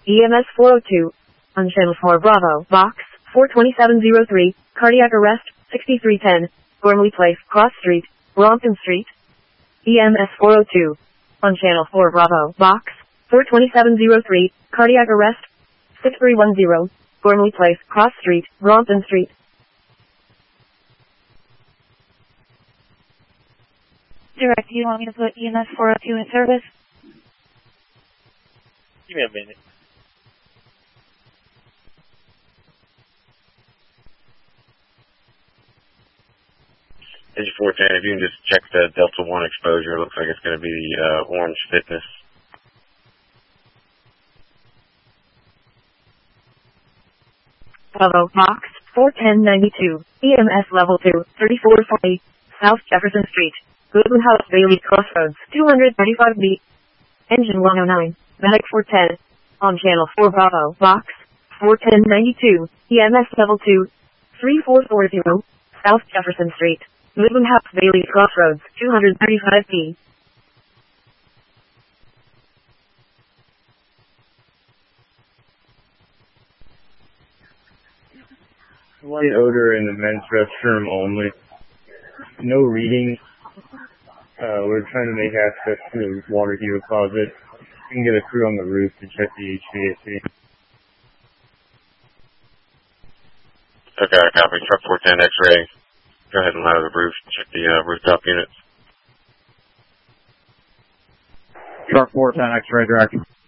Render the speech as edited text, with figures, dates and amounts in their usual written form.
EMS 402. On channel 4 Bravo, box 42703, cardiac arrest, 6310, Gormley Place, Cross Street, Brompton Street. EMS 402. On channel 4 Bravo, box 42703, cardiac arrest, 6310, Gormley Place, Cross Street, Brompton Street. Direct, do you want me to put EMS 402 in service? Give me a minute. Engine 410, if you can just check the Delta 1 exposure, it looks like it's going to be the orange fitness. Bravo, box 41092, EMS level 2, 3440, South Jefferson Street, Goodwin House, Bailey Crossroads, 235B. Engine 109, Medic 410. On channel 4 Bravo, box 41092, EMS level 2, 3440, South Jefferson Street, Goodwin House, Bailey Crossroads, 235B. Light odor in the men's restroom only. No reading. We're trying to make access to the water heater closet. We can get a crew on the roof to check the HVAC. Okay, copy. Truck 410 X-ray. Go ahead and ladder the roof. Check the rooftop units. Truck 410 X-ray, direct.